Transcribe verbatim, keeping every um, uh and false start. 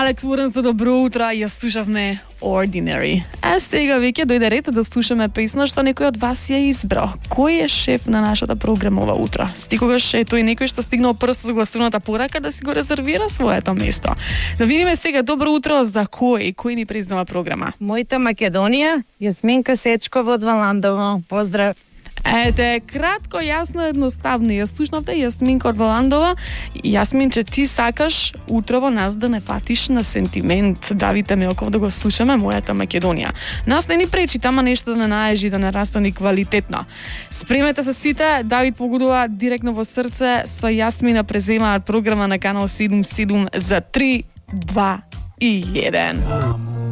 Алекс Уран за добро утро, ја слушавме Ordinary. А сега веќе дојде ред да слушаме песна што некој од вас ја избрал. Кој е шеф на нашата програма ова утро? Стикогаш е тој некој што стигнал прв со гласовната порака да си го резервира своето место. Да видиме сега добро утро за кој, кој ни презема програма. Мојта Македонија, Јасминка Сечкова од Валандово. Поздрав. Ете, кратко, јасно, едноставно. Ја слушнавте Јасминка од Валандова. Јасминче, ти сакаш утрово нас да не фатиш на сентимент. Давите Мелков да го слушаме, мојата Македонија. Нас не ни пречи тама нешто да не наежи, да не растани квалитетно. Спремете се сите, Давид погодува директно во срце, со Јасмина преземаат програма на канал седум седум за три, два и еден.